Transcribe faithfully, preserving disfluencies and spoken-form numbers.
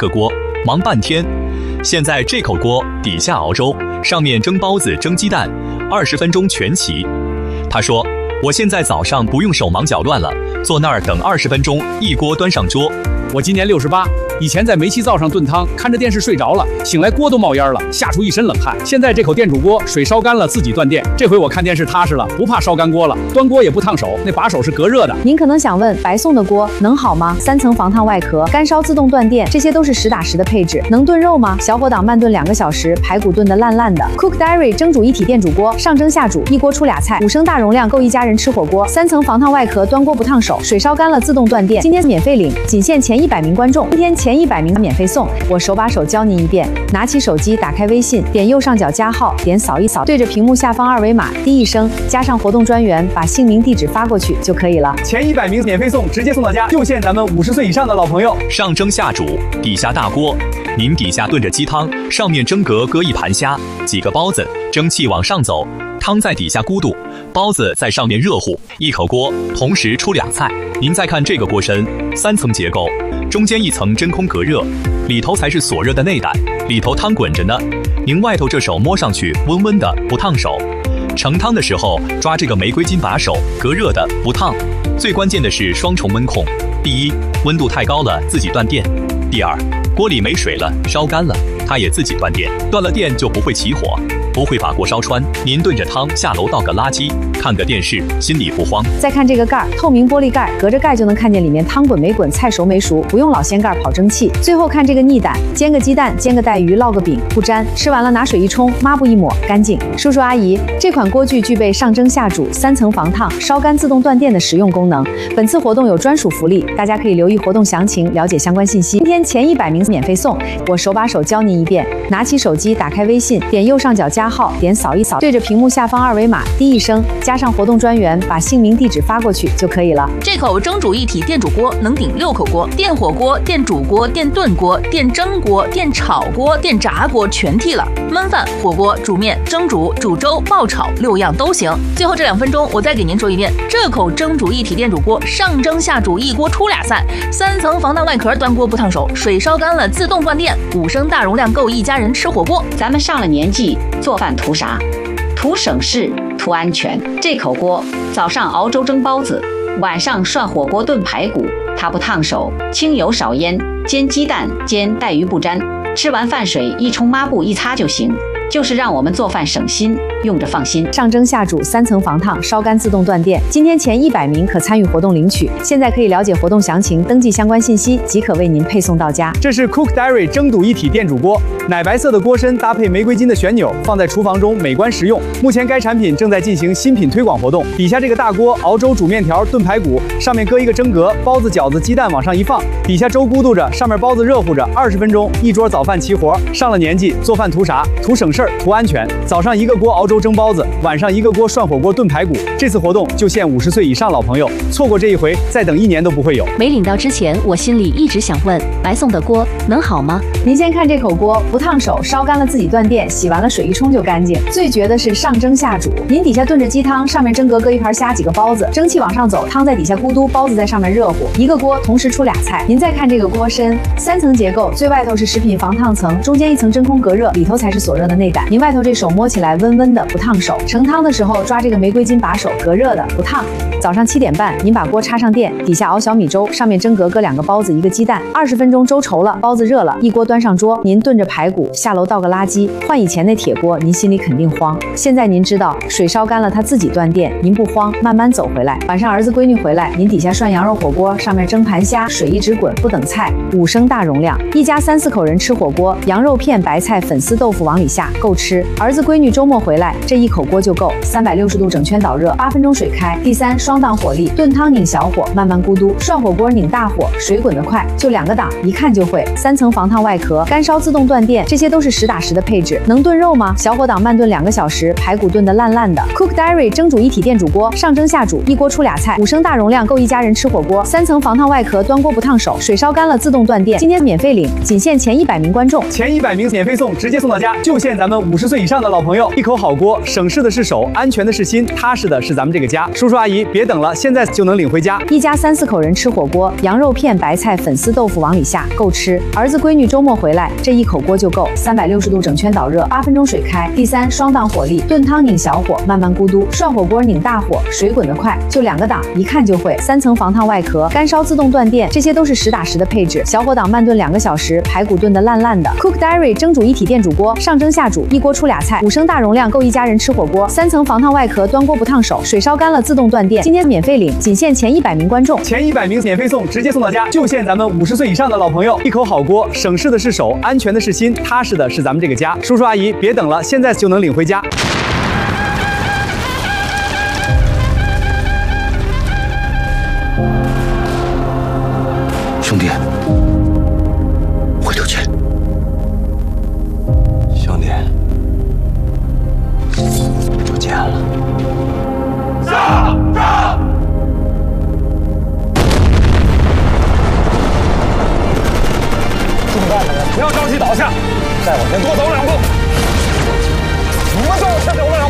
个锅，忙半天。现在这口锅底下熬粥，上面蒸包子、蒸鸡蛋，二十分钟全齐。他说：“我现在早上不用手忙脚乱了，坐那儿等二十分钟，一锅端上桌。” 我今年六十八，以前在煤气灶上炖汤，看着电视睡着了，醒来锅都冒烟了，吓出一身冷汗。现在这口电煮锅，水烧干了自己断电，这回我看电视踏实了，不怕烧干锅了，端锅也不烫手，那把手是隔热的。 您可能想问，白送的锅能好吗？三层防烫外壳，干烧自动断电，这些都是实打实的配置，能炖肉吗？小火档慢炖两个小时，排骨炖得烂烂的。Cook Diary 蒸煮一体电煮锅，上蒸下煮，一锅出俩菜，五升大容量，够一家人吃火锅。三层防烫外壳，端锅不烫手，水烧干了自动断电。今天免费领，仅限前一百名观众，今天前一百名免费送。我手把手教您一遍，拿起手机，打开微信，点右上角加号，点扫一扫，对着屏幕下方二维码，滴一声，加上活动专员，把姓名地址发过去就可以了。 前一百名免费送，直接送到家，就限咱们五十岁以上的老朋友。 上蒸下煮，底下大锅，您底下炖着鸡汤，上面蒸格搁一盘虾，几个包子，蒸汽往上走，汤在底下咕嘟，包子在上面热乎，一口锅同时出俩菜。您再看这个锅身，三层结构，中间一层真空隔热，里头才是锁热的内胆，里头汤滚着呢。您外头这手摸上去温温的，不烫手。盛汤的时候抓这个玫瑰金把手，隔热的，不烫。最关键的是双重温控：第一，温度太高了自己断电；第二，锅里没水了，烧干了，它也自己断电。断了电就不会起火，不会把锅烧穿。您炖着汤下楼倒个垃圾，看个电视，心里不慌。 再看这个盖儿，透明玻璃盖，隔着盖就能看见里面汤滚没滚，菜熟没熟，不用老掀盖跑蒸汽。最后看这个逆胆，煎个鸡蛋，煎个带鱼，烙个饼，不粘。吃完了拿水一冲，抹布一抹，干净。叔叔阿姨，这款锅具具备上蒸下煮、三层防烫、烧干自动断电的实用功能。本次活动有专属福利，大家可以留意活动详情，了解相关信息。今天前一百名免费送，我手把手教您一遍，拿起手机，打开微信，点右上角加号，点扫一扫，对着屏幕下方二维码，滴一声，加上活动专员，把姓名地址发过去就可以了。 这口蒸煮一体电煮锅能顶六口锅，电火锅、电煮锅、电炖锅、电蒸锅、电炒锅、电炸锅全替了，焖饭、火锅、煮面、蒸煮、煮粥、爆炒六样都行。最后这两分钟，我再给您说一遍，这口蒸煮一体电煮锅上蒸下煮，一锅出俩菜，三层防烫外壳，端锅不烫手，水烧干了自动断电，五升大容量，够一家人吃火锅。 咱们上了年纪，做饭图啥？图省事，图安全。这口锅早上熬粥蒸包子，晚上涮火锅炖排骨，它不烫手，清油少烟，煎鸡蛋煎带鱼不粘，吃完饭水一冲抹布一擦就行，就是让我们做饭省心，用着放心。 上蒸下煮，三层防烫，烧干自动断电。今天前一百名可参与活动领取，现在可以了解活动详情，登记相关信息，即可为您配送到家。 这是 Cook Diary 蒸煮一体电煮锅，奶白色的锅身搭配玫瑰金的旋钮，放在厨房中美观实用。目前该产品正在进行新品推广活动。底下这个大锅熬粥、煮面条、炖排骨，上面搁一个蒸格，包子、饺子、鸡蛋往上一放，底下粥咕嘟着，上面包子热乎着，二十分钟一桌早饭齐活。上了年纪，做饭图啥？图省事儿，图安全。早上一个锅熬粥蒸包子，晚上一个锅涮火锅炖排骨。这次活动就限五十岁以上老朋友，错过这一回，再等一年都不会有。 没领到之前，我心里一直想问，白送的锅能好吗？ 您先看这口锅，不烫手，烧干了自己断电，洗完了水一冲就干净。最绝的是上蒸下煮，您底下炖着鸡汤，上面蒸格搁一盘虾，几个包子，蒸汽往上走，汤在底下咕嘟，包子在上面热乎，一个锅同时出俩菜。您再看这个锅身，三层结构，最外头是食品防烫层，中间一层真空隔热，里头才是锁热的内胆。您外头这手摸起来温温的，不烫手。盛汤的时候抓这个玫瑰金把手，隔热的，不烫。早上七点半，您把锅插上电，底下熬小米粥，上面蒸格搁两个包子，一个鸡蛋，二十分钟粥稠了，包子热了，一锅端上桌，您炖着排骨，下楼倒个垃圾。换以前那铁锅，您心里肯定慌。现在您知道，水烧干了它自己断电，您不慌，慢慢走回来。晚上儿子闺女回来，您底下涮羊肉火锅，上面蒸盘虾，水一直滚，不等菜，五升大容量，一家三四口人吃火锅，羊肉片、白菜、粉丝豆腐往里下，够吃。儿子闺女周末回来，这一口锅就够，三百六十度整圈导热，八分钟水开。第三，双档火力，炖汤拧小火，慢慢咕嘟；涮火锅拧大火，水滚得快，就两个档，一看就会。三层防烫外壳，干烧自动断电，这些都是实打实的配置。能炖肉吗？小火档慢炖两个小时，排骨炖得烂烂的。Cook Diary 蒸煮一体电煮锅，上蒸下煮，一锅出俩菜，五升大容量，够一家人吃火锅。三层防烫外壳，端锅不烫手，水烧干了自动断电。今天免费领，仅限前一百名观众， 前一百名免费送，直接送到家，就限咱。 咱们五十岁以上的老朋友，一口好锅，省事的是手，安全的是心，踏实的是咱们这个家。叔叔阿姨，别等了，现在就能领回家。 一家三四口人吃火锅，羊肉片、白菜、粉丝豆腐往里下，够吃。儿子闺女周末回来，这一口锅就够。三百六十度整圈导热，八分钟水开。第三，双档火力，炖汤拧小火，慢慢咕嘟；涮火锅拧大火，水滚得快，就两个档，一看就会。三层防烫外壳，干烧自动断电，这些都是实打实的配置。小火档慢炖两个小时，排骨炖得烂烂的。Cook Diary 蒸煮一体电煮锅，上蒸下煮，一锅出俩菜，五升大容量够一家人吃火锅。三层防烫外壳，端锅不烫手，水烧干了自动断电。今天免费领，仅限前一百名观众， 前一百名免费送，直接送到家，就限咱们五十岁以上的老朋友。一口好锅，省事的是手，安全的是心，踏实的是咱们这个家。叔叔阿姨，别等了，现在就能领回家。 兄弟，回头见。 兄弟，不见了。 上上！ 中弹的人不要着急倒下，再往前多走两步。你们跟我先走了。